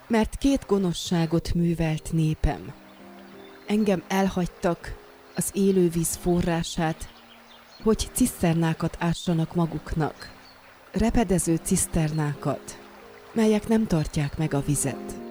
mert 2 gonoszságot művelt népem. Engem elhagytak, az élővíz forrását, hogy ciszternákat ássanak maguknak, repedező ciszternákat, melyek nem tartják meg a vizet.